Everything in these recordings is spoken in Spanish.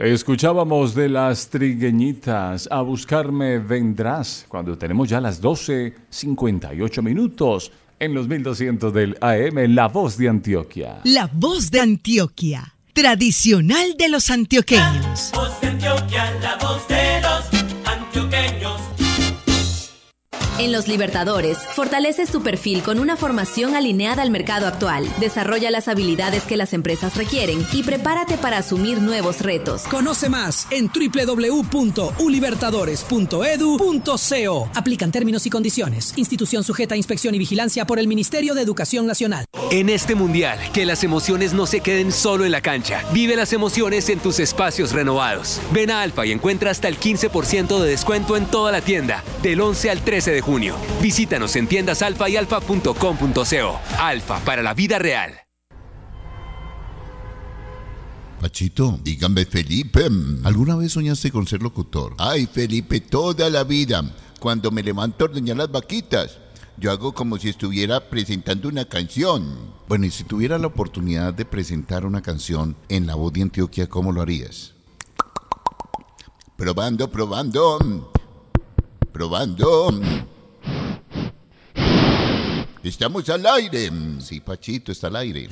Escuchábamos de las trigueñitas, a buscarme vendrás, cuando tenemos ya las 12:58 en los 1200 del AM, La Voz de Antioquia. La Voz de Antioquia, tradicional de los antioqueños. La Voz de Antioquia, la voz de los antioqueños. En Los Libertadores, fortaleces tu perfil con una formación alineada al mercado actual. Desarrolla las habilidades que las empresas requieren y prepárate para asumir nuevos retos. Conoce más en www.ulibertadores.edu.co. Aplican términos y condiciones. Institución sujeta a inspección y vigilancia por el Ministerio de Educación Nacional. En este mundial, que las emociones no se queden solo en la cancha. Vive las emociones en tus espacios renovados. Ven a Alfa y encuentra hasta el 15% de descuento en toda la tienda, del 11 al 13 de junio. Visítanos en tiendas Alfa y alfa.com.co. Alfa, para la vida real. Pachito, dígame, Felipe, ¿alguna vez soñaste con ser locutor? Ay, Felipe, toda la vida. Cuando me levanto a ordeñar las vaquitas, yo hago como si estuviera presentando una canción. Bueno, y si tuviera la oportunidad de presentar una canción en La Voz de Antioquia, ¿cómo lo harías? Probando. Estamos al aire. Sí, Pachito, está al aire.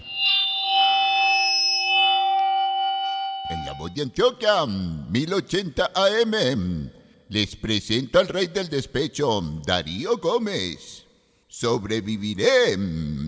En La Voz de Antioquia, 1080 AM, les presento al rey del despecho, Darío Gómez. Sobreviviré.